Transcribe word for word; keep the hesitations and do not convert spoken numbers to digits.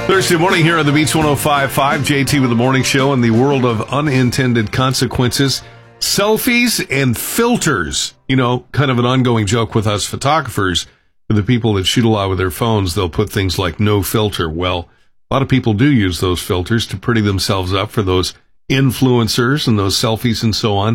Thursday morning here on the Beach one oh five point five, J T with the Morning Show. In the world of unintended consequences, selfies and filters. You know, kind of an ongoing joke with us photographers. For the people that shoot a lot with their phones, they'll put things like no filter. Well, a lot of people do use those filters to pretty themselves up for those influencers and those selfies and so on.